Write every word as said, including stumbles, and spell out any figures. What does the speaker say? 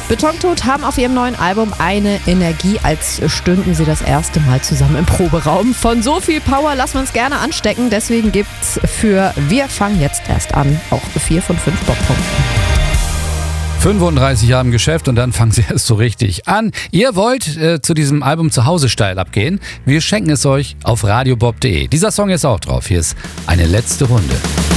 Betontot haben auf ihrem neuen Album eine Energie, als stünden sie das erste Mal zusammen im Proberaum. Von so viel Power lassen wir uns gerne anstecken. Deswegen gibt's für Wir fangen jetzt erst an auch vier von fünf Bockpunkten. fünfunddreißig Jahre im Geschäft und dann fangen sie erst so richtig an. Ihr wollt äh, zu diesem Album zu Hause steil abgehen? Wir schenken es euch auf radiobob punkt de. Dieser Song ist auch drauf. Hier ist eine letzte Runde.